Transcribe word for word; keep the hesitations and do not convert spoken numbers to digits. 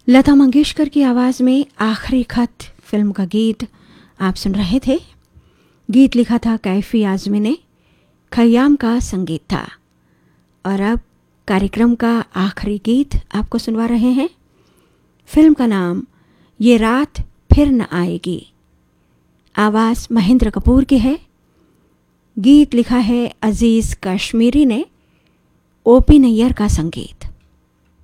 लता मंगेशकर की आवाज़ में आखिरी खत फिल्म का गीत आप सुन रहे थे। गीत लिखा था कैफी आज़मी ने, खयाम का संगीत था। और अब कार्यक्रम का आखिरी गीत आपको सुनवा रहे हैं। फिल्म का नाम ये रात फिर न आएगी। आवाज़ महेंद्र कपूर की है। गीत लिखा है अजीज़ कश्मीरी ने, ओपी नैयर का संगीत।